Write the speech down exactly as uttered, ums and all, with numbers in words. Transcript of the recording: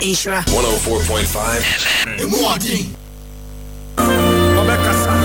Insura. one oh four point five. Emu adi. Obekasa.